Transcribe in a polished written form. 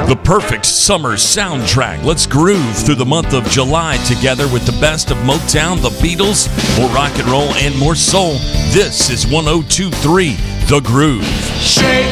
go. The perfect summer soundtrack. Let's groove through the month of July together with the best of Motown, the Beatles, more rock and roll, and more soul. This is 102.3 The Groove. Shake